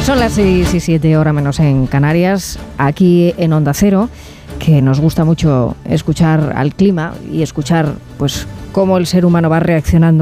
Son las 6:07, hora menos en Canarias, aquí en Onda Cero, que nos gusta mucho escuchar al clima y escuchar pues cómo el ser humano va reaccionando